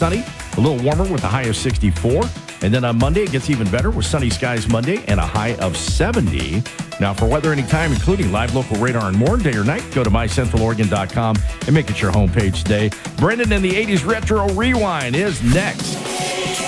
sunny, a little warmer with a high of 64. And then on Monday, it gets even better with sunny skies Monday and a high of 70. Now, for weather anytime, including live local radar and more, day or night, go to mycentraloregon.com and make it your homepage today. Brendan and the 80s Retro Rewind is next.